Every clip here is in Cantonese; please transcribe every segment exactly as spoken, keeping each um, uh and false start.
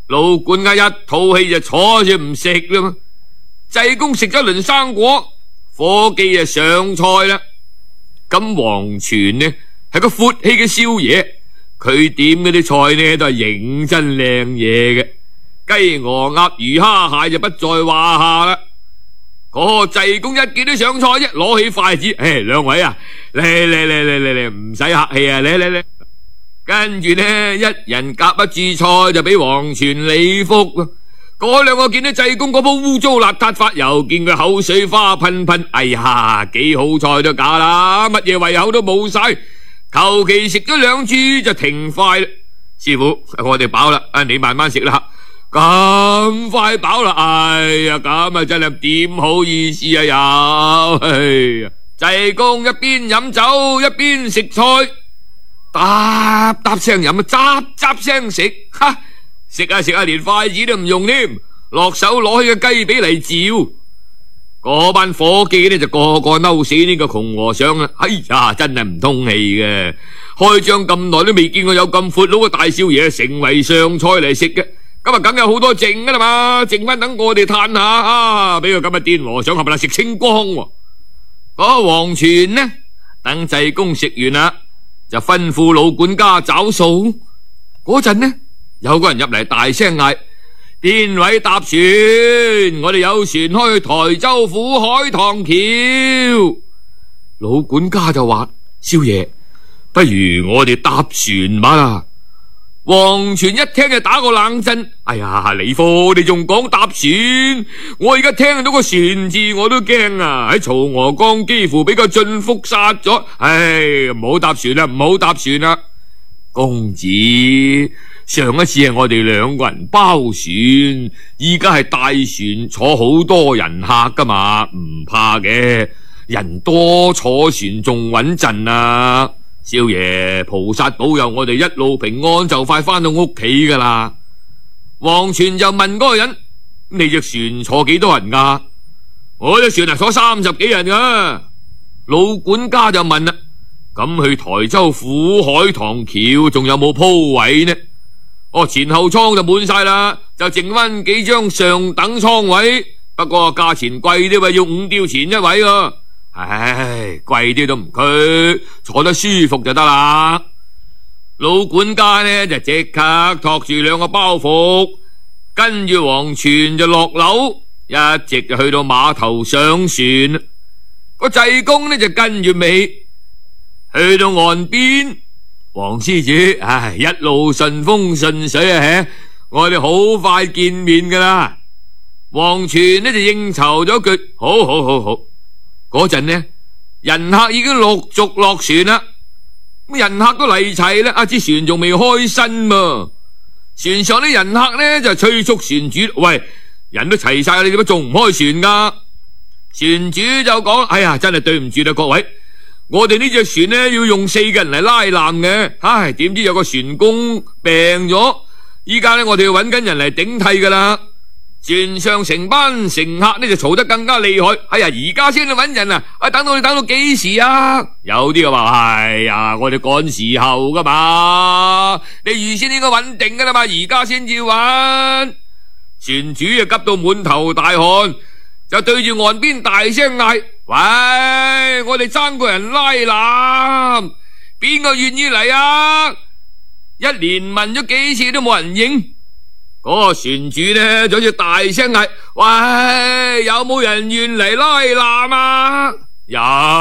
老管家一肚氣就坐住唔食啦嘛。濟公食咗輪生果，伙計就上菜啦。咁黃泉呢係個闊氣嘅少爺，佢點嗰啲菜呢都係認真靚嘢嘅，雞鵝鴨魚蝦蟹就不在話下啦。嗰個濟公一見到上菜啫，攞起筷子，誒，兩位啊，嚟嚟嚟嚟嚟嚟，唔使客氣啊，嚟嚟嚟。跟住呢，一人夾一注菜就俾黃泉禮福。嗰兩個見到濟公嗰鋪污糟邋遢法，又見佢口水花噴噴，哎呀，幾好菜都假啦，乜嘢胃口都冇晒，求其食咗兩注就停筷啦。師傅，我哋飽啦，啊，你慢慢食啦。咁快飽啦，哎呀，咁啊真係點好意思啊又，哎呀，濟公一邊飲酒一邊食菜，嗒嗒聲飲啊，喳喳聲食，哈，食下食下連筷子都唔用添，落手攞起個雞髀嚟照。嗰班伙計呢就個個嬲死呢個窮和尚啦，哎呀，真係唔通氣嘅，開張咁耐都未見過有咁闊佬嘅大少爺成為上菜嚟食嘅。咁啊，梗有好多剩噶啦嘛，剩翻等我哋嘆下啊！俾個咁嘅癲和尚冚唪唥食清光。嗰個黃泉呢，等濟公食完啦，就吩咐老管家找數。嗰陣呢，有個人入嚟大聲嗌：邊位搭船？我哋有船開台州府海棠橋。老管家就話：少爺，不如我哋搭船吧啦。黃泉一聽就打個冷震，哎呀，李夫，你仲講搭船？我而家聽到個船字我都驚啊！喺曹娥江幾乎俾個晉福殺咗，唉，唔好搭船啦，唔好搭船啦！公子，上一次係我哋兩個人包船，依家係大船坐好多人客噶嘛，唔怕嘅，人多坐船仲穩陣啊！少爺，菩薩保佑我哋一路平安，就快翻到屋企噶啦。黃泉就問嗰個人：你隻船坐幾多人噶？我隻船啊坐三十幾人噶。老管家就問啦：咁去台州府海棠橋仲有冇鋪位呢？哦，前後艙就滿晒啦，就剩翻幾張上等艙位，不過價錢貴啲，要五吊錢一位啊。唉，貴啲都唔拘，坐得舒服就得啦。老管家呢就即刻托住兩個包袱，跟住黃泉就落樓，一直就去到碼頭上船。個濟公呢就跟住尾，去到岸邊。黃施主，唉，一路順風順水啊，我哋好快見面噶啦。黃泉呢就應酬咗句：好好好好。嗰陣呢，人客已經陸續落船啦，咁人客都嚟齊啦，啊支船仲未開身嘛。船上啲人客呢就催促船主：喂，人都齊晒，你點解仲唔開船噶？船主就講：哎呀，真係對唔住啦，各位，我哋呢隻船呢要用四個人嚟拉纜嘅，唉，點知有個船工病咗，依家呢我哋要揾緊人嚟頂替噶啦。船上成班乘客呢就嘈得更加厲害，哎呀，而家先去揾人啊！啊，等到你等到幾時啊？有啲就話：哎呀，我哋趕時候噶嘛，你預先應該穩定噶啦嘛，而家先至揾。船主啊急到滿頭大汗，就對住岸邊大聲嗌：喂，我哋爭個人拉纜，邊個願意嚟啊？一連問咗幾次都冇人應。嗰個船主呢就好似大聲嗌：喂，有冇人願嚟拉纜啊？有，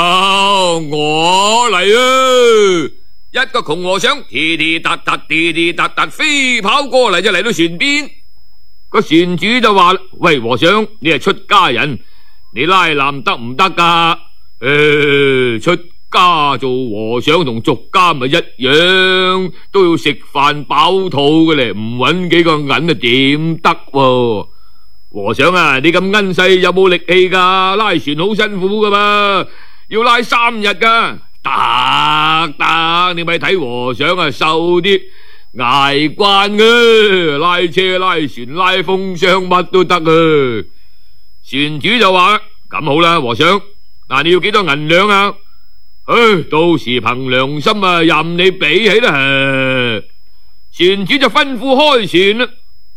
我嚟啊！一個窮和尚滴滴答答滴滴答答飛跑過嚟，就嚟到船邊。個船主就話：喂，和尚，你係出家人，你拉纜得唔得噶？誒，出家做和尚同俗家咪一樣，都要食飯飽肚嘅咧，唔搵幾個銀啊點得？和尚啊，你咁奀細有冇力氣噶？拉船好辛苦噶嘛，要拉三日噶。得得，你咪睇和尚啊瘦啲，捱慣嘅，拉車拉船拉風箱乜都得啊。船主就話：咁好啦，和尚，嗱，你要幾多銀兩啊？唉，到時憑良心啊，任你俾起啦。船主就吩咐開船啦。